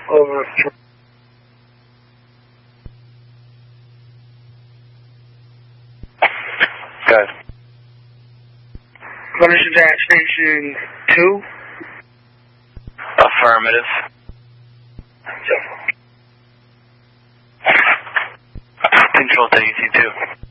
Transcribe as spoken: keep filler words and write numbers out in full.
Over. Good. Permission at station two. Affirmative. Control to A C two.